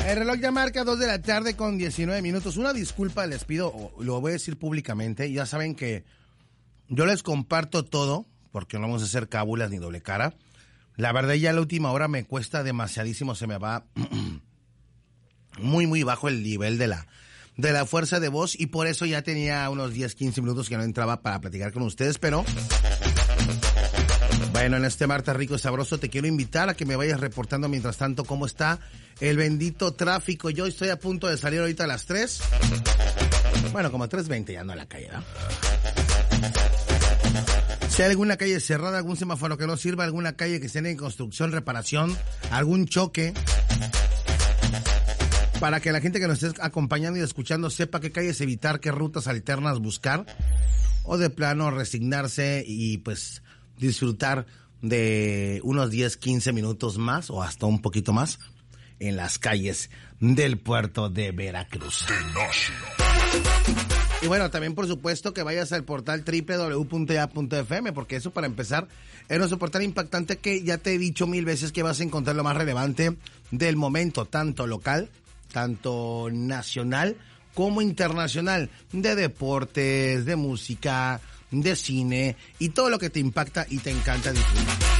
El reloj ya marca 2 de la tarde con 19 minutos. Una disculpa les pido, lo voy a decir públicamente. Ya saben que yo les comparto todo, porque no vamos a hacer cábulas ni doble cara. La verdad ya a la última hora me cuesta demasiadísimo, se me va muy bajo el nivel de la fuerza de voz, y por eso ya tenía unos 10, 15 minutos que no entraba para platicar con ustedes, pero bueno, en este martes rico y sabroso te quiero invitar a que me vayas reportando mientras tanto cómo está el bendito tráfico. Yo estoy a punto de salir ahorita a las 3. Bueno, como a 3:20 ya ando a la calle, ¿no? Si hay alguna calle cerrada, algún semáforo que no sirva, alguna calle que esté en construcción, reparación, algún choque, para que la gente que nos esté acompañando y escuchando sepa qué calles evitar, qué rutas alternas buscar, o de plano resignarse y pues disfrutar de unos 10, 15 minutos más o hasta un poquito más en las calles del puerto de Veracruz. Y bueno, también por supuesto que vayas al portal www.ya.fm, porque eso, para empezar, es nuestro portal impactante que ya te he dicho 1000 veces que vas a encontrar lo más relevante del momento, tanto local, tanto nacional como internacional, de deportes, de música, de cine y todo lo que te impacta y te encanta disfrutar.